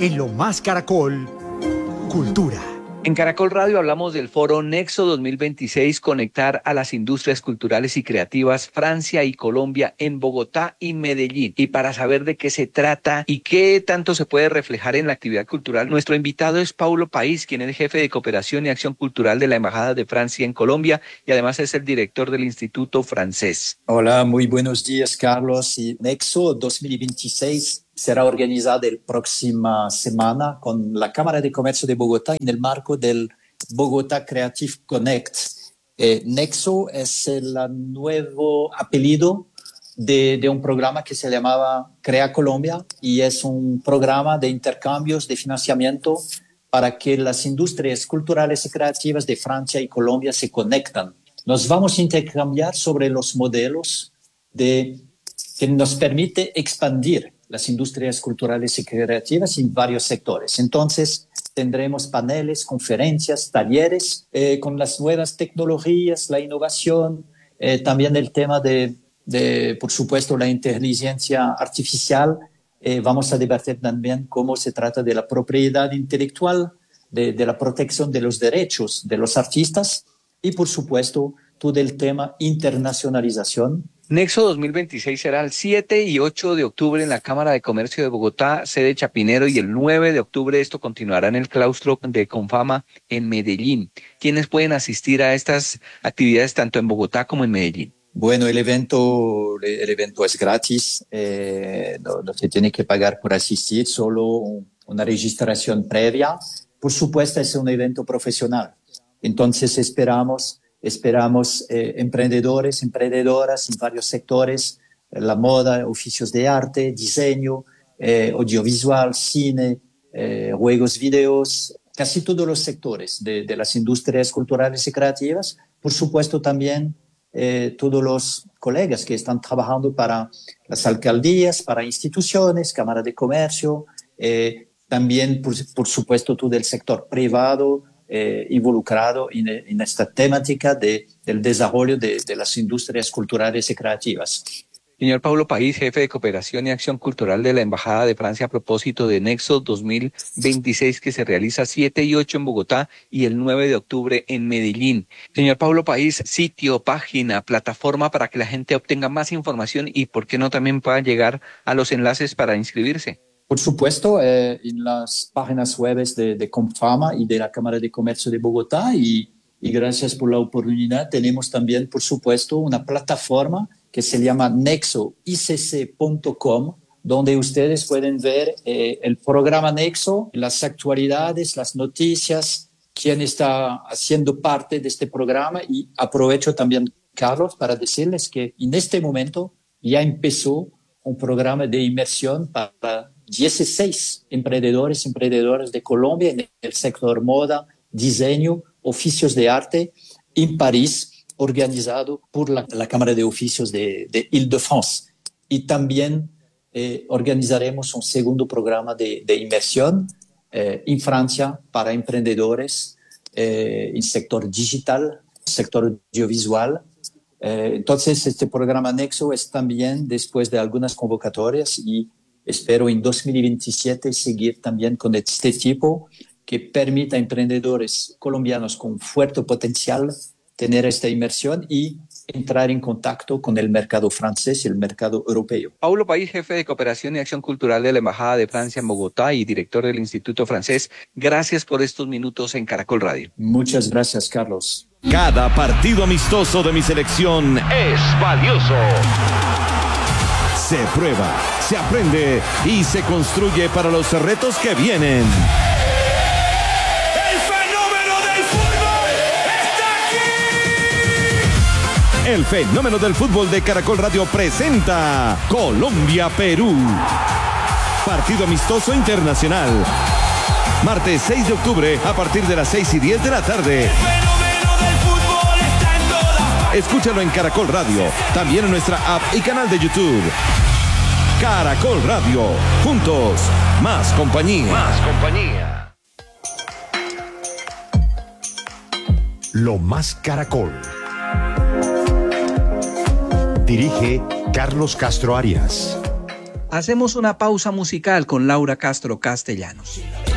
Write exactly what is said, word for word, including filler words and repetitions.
En Lo Más Caracol, Cultura. En Caracol Radio hablamos del foro Nexo dos mil veintiséis, conectar a las industrias culturales y creativas Francia y Colombia en Bogotá y Medellín. Y para saber de qué se trata y qué tanto se puede reflejar en la actividad cultural, nuestro invitado es Paulo País, quien es jefe de cooperación y acción cultural de la Embajada de Francia en Colombia y además es el director del Instituto Francés. Hola, muy buenos días, Carlos. Y Nexo dos mil veintiséis será organizada la próxima semana con la Cámara de Comercio de Bogotá en el marco del Bogotá Creative Connect. Eh, Nexo es el nuevo apellido de, de un programa que se llamaba Crea Colombia y es un programa de intercambios de financiamiento para que las industrias culturales y creativas de Francia y Colombia se conectan. Nos vamos a intercambiar sobre los modelos de, que nos permite expandir las industrias culturales y creativas en varios sectores. Entonces, tendremos paneles, conferencias, talleres eh, con las nuevas tecnologías, la innovación, eh, también el tema de, de, por supuesto, la inteligencia artificial. Eh, vamos a debatir también cómo se trata de la propiedad intelectual, de, de la protección de los derechos de los artistas y, por supuesto, todo el tema internacionalización. Nexo dos mil veintiséis será el siete y ocho de octubre en la Cámara de Comercio de Bogotá, sede Chapinero, y el nueve de octubre esto continuará en el claustro de Confama en Medellín. ¿Quiénes pueden asistir a estas actividades tanto en Bogotá como en Medellín? Bueno, el evento, el evento es gratis, eh, no, no se tiene que pagar por asistir, solo una registración previa. Por supuesto, es un evento profesional. Entonces esperamos... Esperamos eh, emprendedores, emprendedoras en varios sectores, la moda, oficios de arte, diseño, eh, audiovisual, cine, eh, juegos, videos, casi todos los sectores de, de las industrias culturales y creativas. Por supuesto también eh, todos los colegas que están trabajando para las alcaldías, para instituciones, Cámara de Comercio, eh, también por, por supuesto todo el sector privado, Eh, involucrado en, en esta temática de, del desarrollo de, de las industrias culturales y creativas. Señor Paulo País, jefe de cooperación y acción cultural de la Embajada de Francia a propósito de Nexo dos mil veintiséis que se realiza siete y ocho en Bogotá y el nueve de octubre en Medellín. Señor Paulo País, sitio, página, plataforma para que la gente obtenga más información y por qué no también pueda llegar a los enlaces para inscribirse. Por supuesto, eh, en las páginas web de, de Confama y de la Cámara de Comercio de Bogotá y, y gracias por la oportunidad. Tenemos también, por supuesto, una plataforma que se llama nexo i c c punto com, donde ustedes pueden ver eh, el programa Nexo, las actualidades, las noticias, quién está haciendo parte de este programa. Y aprovecho también, Carlos, para decirles que en este momento ya empezó un programa de inmersión para dieciséis emprendedores y emprendedoras de Colombia en el sector moda, diseño, oficios de arte en París, organizado por la, la Cámara de Oficios de, de Île-de-France. Y también eh, organizaremos un segundo programa de, de inmersión eh, en Francia para emprendedores eh, en sector digital, sector audiovisual. Eh, entonces, este programa Nexo es también después de algunas convocatorias y espero en dos mil veintisiete seguir también con este tipo que permita a emprendedores colombianos con fuerte potencial tener esta inmersión y entrar en contacto con el mercado francés y el mercado europeo. Paulo País, jefe de cooperación y acción cultural de la Embajada de Francia en Bogotá y director del Instituto Francés, gracias por estos minutos en Caracol Radio. Muchas gracias, Carlos. Cada partido amistoso de mi selección es valioso. Se prueba, se aprende y se construye para los retos que vienen. ¡El fenómeno del fútbol está aquí! El fenómeno del fútbol de Caracol Radio presenta Colombia-Perú. Partido amistoso internacional. Martes seis de octubre a partir de las seis y diez de la tarde. El fenómeno del fútbol está en todas partes. Escúchalo en Caracol Radio, también en nuestra app y canal de YouTube. Caracol Radio, juntos, más compañía. Más compañía. Lo Más Caracol. Dirige Carlos Castro Arias. Hacemos una pausa musical con Laura Castro Castellanos.